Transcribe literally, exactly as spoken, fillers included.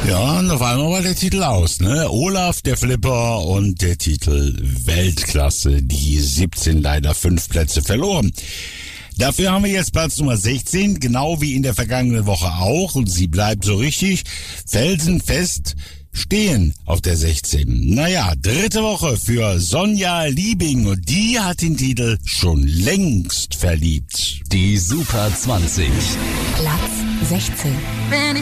Ja, und auf einmal war der Titel aus, ne? Olaf, der Flipper und der Titel Weltklasse. Die siebzehn leider fünf Plätze verloren. Dafür haben wir jetzt Platz Nummer sechzehn, genau wie in der vergangenen Woche auch. Und sie bleibt so richtig felsenfest stehen auf der sechzehn. Naja, dritte Woche für Sonja Liebing und die hat den Titel schon längst verliebt. Die Super zwanzig. Platz sechzehn. Wenn ich